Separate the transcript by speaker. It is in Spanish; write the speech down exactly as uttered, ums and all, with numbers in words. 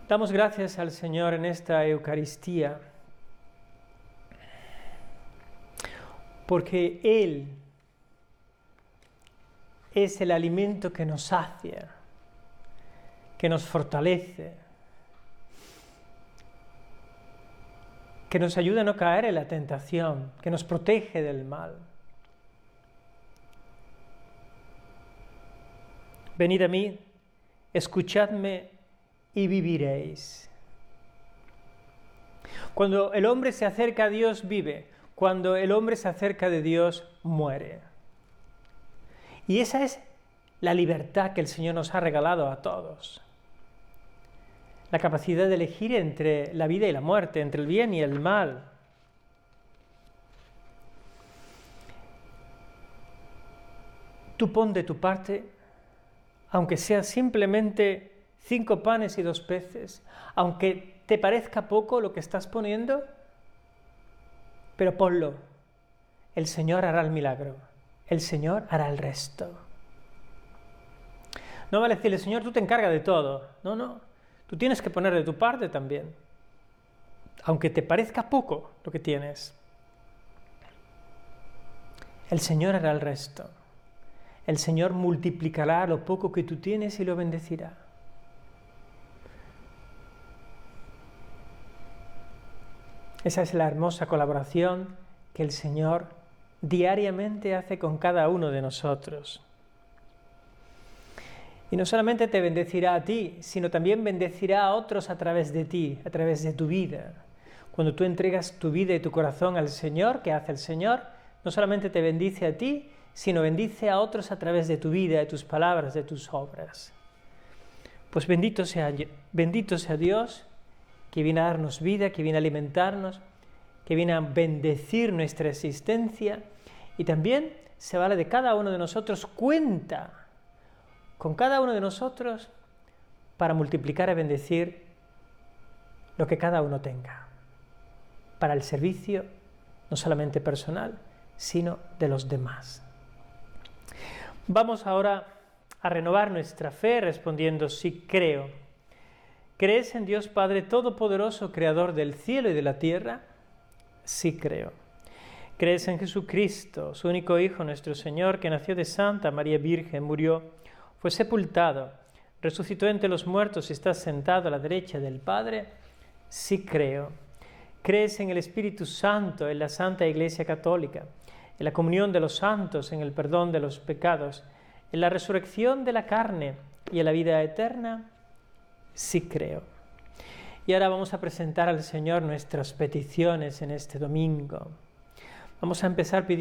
Speaker 1: Damos gracias al Señor en esta Eucaristía, porque Él es el alimento que nos sacia, que nos fortalece, que nos ayuda a no caer en la tentación, que nos protege del mal. Venid a mí, escuchadme y viviréis. Cuando el hombre se acerca a Dios, vive. Cuando el hombre se acerca de Dios, muere. Y esa es la libertad que el Señor nos ha regalado a todos. La capacidad de elegir entre la vida y la muerte, entre el bien y el mal. Tú pon de tu parte, aunque sea simplemente cinco panes y dos peces, aunque te parezca poco lo que estás poniendo, pero ponlo. El Señor hará el milagro. El Señor hará el resto. No vale decirle, Señor, tú te encargas de todo. No, no. Tú tienes que poner de tu parte también. Aunque te parezca poco lo que tienes. El Señor hará el resto. El Señor multiplicará lo poco que tú tienes y lo bendecirá. Esa es la hermosa colaboración que el Señor diariamente hace con cada uno de nosotros. Y no solamente te bendecirá a ti, sino también bendecirá a otros a través de ti, a través de tu vida. Cuando tú entregas tu vida y tu corazón al Señor, ¿qué hace el Señor? No solamente te bendice a ti, sino bendice a otros a través de tu vida, de tus palabras, de tus obras. Pues bendito sea, bendito sea Dios, que viene a darnos vida, que viene a alimentarnos, que viene a bendecir nuestra existencia, y también se vale de cada uno de nosotros, cuenta con cada uno de nosotros para multiplicar y bendecir lo que cada uno tenga, para el servicio no solamente personal, sino de los demás. Vamos ahora a renovar nuestra fe respondiendo sí creo. ¿Crees en Dios Padre Todopoderoso, Creador del cielo y de la tierra? Sí creo. ¿Crees en Jesucristo, su único Hijo, nuestro Señor, que nació de Santa María Virgen, murió, fue sepultado, resucitó entre los muertos y está sentado a la derecha del Padre? Sí creo. ¿Crees en el Espíritu Santo, en la Santa Iglesia Católica, en la comunión de los santos, en el perdón de los pecados, en la resurrección de la carne y en la vida eterna? Sí creo. Y ahora vamos a presentar al Señor nuestras peticiones en este domingo. Vamos a empezar pidiendo